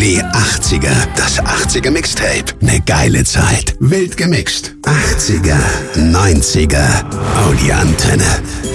Die 80er, das 80er Mixtape. Ne geile Zeit. Wild gemixt. 80er, 90er. Oh, die Antenne.